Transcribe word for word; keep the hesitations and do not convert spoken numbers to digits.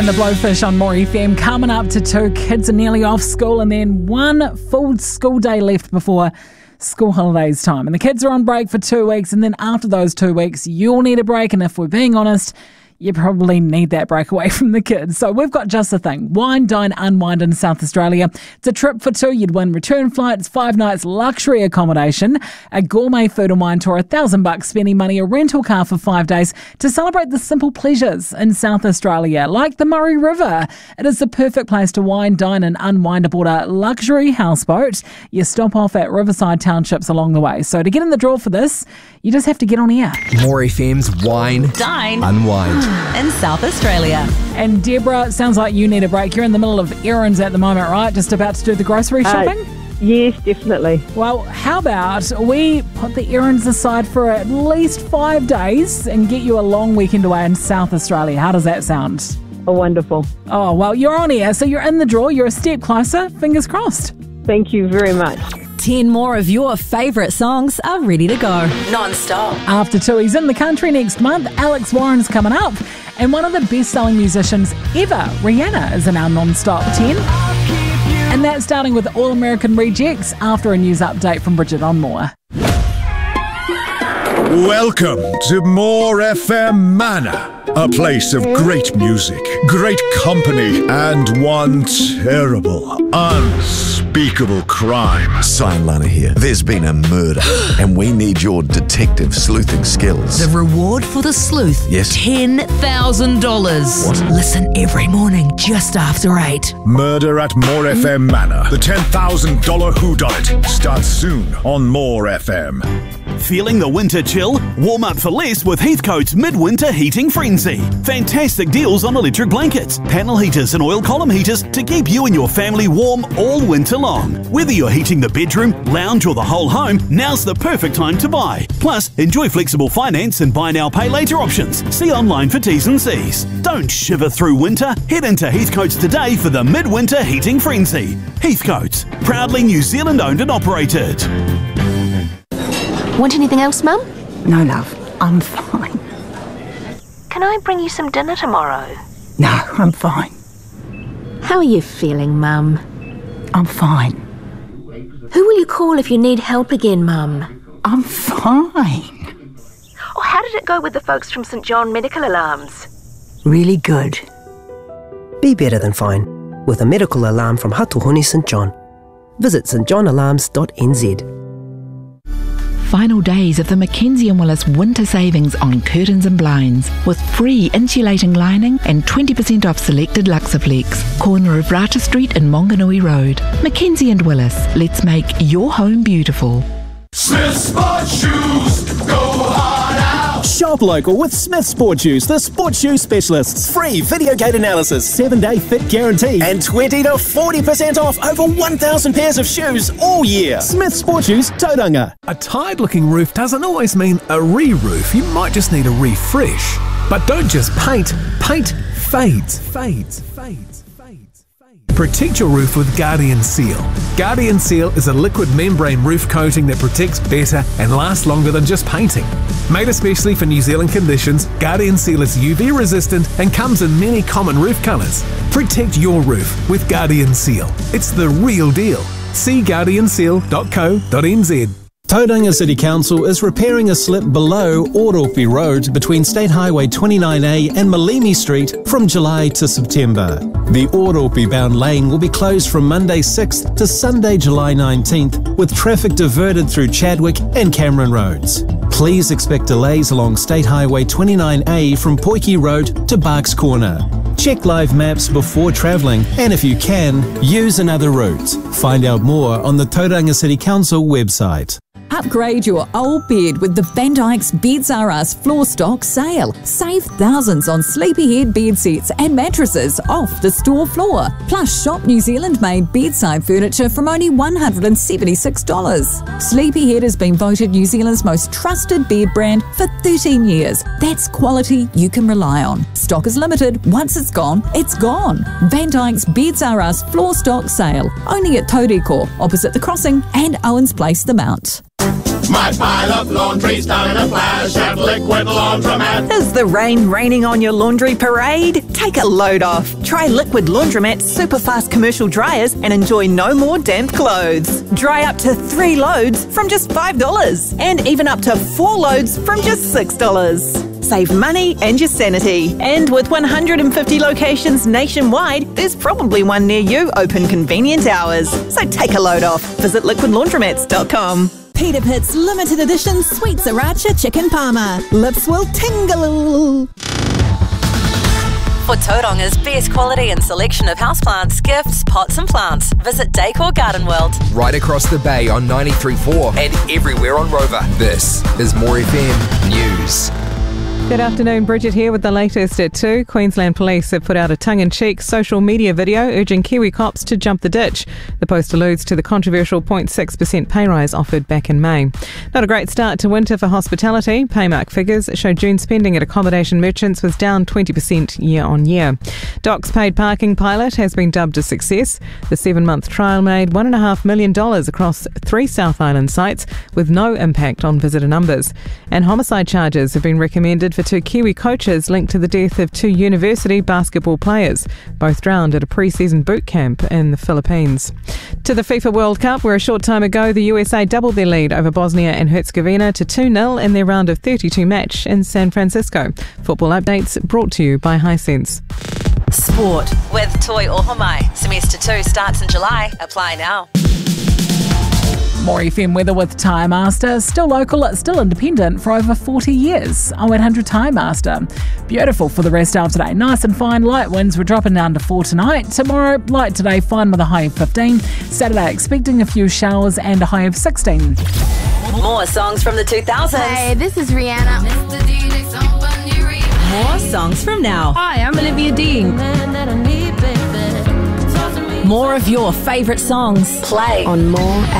And the Blowfish on More F M, coming up to two. Kids are nearly off school and then one full school day left before school holidays time. And the kids are on break for two weeks and then after those two weeks, you'll need a break. And if we're being honest, you probably need that break away from the kids. So we've got just the thing. Wine, Dine, Unwind in South Australia. It's a trip for two. You'd win return flights, five nights luxury accommodation, a gourmet food and wine tour, a thousand bucks spending money, a rental car for five days to celebrate the simple pleasures in South Australia, like the Murray River. It is the perfect place to wine, dine and unwind aboard a luxury houseboat. You stop off at Riverside Townships along the way. So to get in the draw for this, you just have to get on air. More F M's Wine, Dine, Unwind in South Australia. And Deborah, it sounds like you need a break. You're in the middle of errands at the moment, right? Just about to do the grocery shopping? Uh, yes, definitely. Well, how about we put the errands aside for at least five days and get you a long weekend away in South Australia. How does that sound? Oh, wonderful. Oh, well, you're on air, so you're in the draw. You're a step closer. Fingers crossed. Thank you very much. Ten more of your favourite songs are ready to go. Non-stop. After two, he's in the country next month. Alex Warren's coming up. And one of the best-selling musicians ever, Rihanna, is in our non-stop ten. And that's starting with All American Rejects after a news update from Bridget on More. Welcome to More F M Manor, a place of great music, great company, and one terrible, unspeakable crime. Cyan Lana here. There's been a murder, and we need your detective sleuthing skills. The reward for the sleuth? Yes. ten thousand dollars. What? Listen every morning just after eight. Murder at More F M Manor. The ten thousand dollars whodunit starts soon on More F M. Feeling the winter chill? Warm up for less with Heathcote's Midwinter Heating Frenzy. Fantastic deals on electric blankets, panel heaters and oil column heaters to keep you and your family warm all winter long. Whether you're heating the bedroom, lounge or the whole home, now's the perfect time to buy. Plus, enjoy flexible finance and buy now pay later options. See online for T's and C's. Don't shiver through winter. Head into Heathcote's today for the Midwinter Heating Frenzy. Heathcote's, proudly New Zealand owned and operated. Want anything else, Mum? No, love. I'm fine. Can I bring you some dinner tomorrow? No, I'm fine. How are you feeling, Mum? I'm fine. Who will you call if you need help again, Mum? I'm fine. Oh, how did it go with the folks from St John Medical Alarms? Really good. Be better than fine with a medical alarm from Hatuhuni St John. Visit st john alarms dot n z. Final days of the Mackenzie and Willis winter savings on curtains and blinds with free insulating lining and twenty percent off selected Luxaflex. Corner of Rata Street and Monganui Road. Mackenzie and Willis, let's make your home beautiful. Smith Sport Shoes, go hard out. Shop local with Smith Sport Shoes, the sports shoe specialists. Free video gate analysis, seven day fit guarantee, and twenty to forty percent off over one thousand pairs of shoes all year. Smith Sport Shoes, Tauranga. A tired-looking roof doesn't always mean a re-roof. You might just need a refresh. But don't just paint. Paint fades, fades, fades, fades, fades. Protect your roof with Guardian Seal. Guardian Seal is a liquid membrane roof coating that protects better and lasts longer than just painting. Made especially for New Zealand conditions, Guardian Seal is U V resistant and comes in many common roof colours. Protect your roof with Guardian Seal. It's the real deal. See guardian seal dot co dot n z. Tauranga City Council is repairing a slip below Oropi Road between State Highway twenty-nine A and Malimi Street from July to September. The Oropi bound lane will be closed from Monday sixth to Sunday July nineteenth, with traffic diverted through Chadwick and Cameron Roads. Please expect delays along State Highway twenty-nine A from Poiki Road to Barks Corner. Check live maps before travelling, and if you can, use another route. Find out more on the Tauranga City Council website. Upgrade your old bed with the Van Dyke's Beds R Us floor stock sale. Save thousands on Sleepyhead bed sets and mattresses off the store floor. Plus, shop New Zealand-made bedside furniture from only one hundred seventy-six dollars. Sleepyhead has been voted New Zealand's most trusted bed brand for thirteen years. That's quality you can rely on. Stock is limited. Once it's gone, it's gone. Van Dyke's Beds R Us floor stock sale. Only at Tauriko, opposite the crossing, and Owens Place, the Mount. My pile of laundry's done in a flash at Liquid Laundromat. Is the rain raining on your laundry parade? Take a load off. Try Liquid Laundromat's super fast commercial dryers and enjoy no more damp clothes. Dry up to three loads from just five dollars and even up to four loads from just six dollars. Save money and your sanity. And with one hundred fifty locations nationwide, there's probably one near you open convenient hours. So take a load off. Visit liquid laundromats dot com. Peter Pitt's limited edition sweet sriracha chicken parma. Lips will tingle. For Tauranga's best quality and selection of houseplants, gifts, pots and plants, visit Decor Garden World. Right across the bay on ninety-three point four and everywhere on Rover. This is More F M News. Good afternoon, Bridget here with the latest at two. Queensland Police have put out a tongue-in-cheek social media video urging Kiwi cops to jump the ditch. The post alludes to the controversial zero point six percent pay rise offered back in May. Not a great start to winter for hospitality. Paymark figures show June spending at accommodation merchants was down twenty percent year on year. Doc's paid parking pilot has been dubbed a success. The seven-month trial made one point five million dollars across three South Island sites with no impact on visitor numbers. And homicide charges have been recommended for two Kiwi coaches linked to the death of two university basketball players, both drowned at a pre-season boot camp in the Philippines. To the FIFA World Cup, where a short time ago the U S A doubled their lead over Bosnia and Herzegovina to two nil in their round of thirty-two match in San Francisco. Football updates brought to you by Hisense. Sport with Toi Ohomai. Semester two starts in July. Apply now. More F M weather with Tyre Master. Still local, still independent for over forty years. oh eight hundred Tyre Master. Beautiful for the rest of today. Nice and fine. Light winds. We're dropping down to four tonight. Tomorrow, light today, fine with a high of fifteen. Saturday, expecting a few showers and a high of sixteen. More songs from the two thousands. Hey, this is Rihanna. More songs from now. Hi, I'm Olivia Dean. More of your favourite songs. Play on More